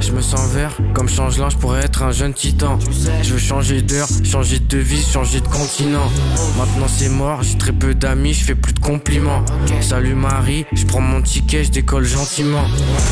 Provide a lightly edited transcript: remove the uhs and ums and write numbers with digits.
Je me sens vert, comme change linge pour être un jeune titan. Je veux changer d'heure, changer de vie, changer de continent. Maintenant c'est mort, j'ai très peu d'amis, je fais plus de compliments. Salut Marie, je prends mon ticket, je décolle gentiment.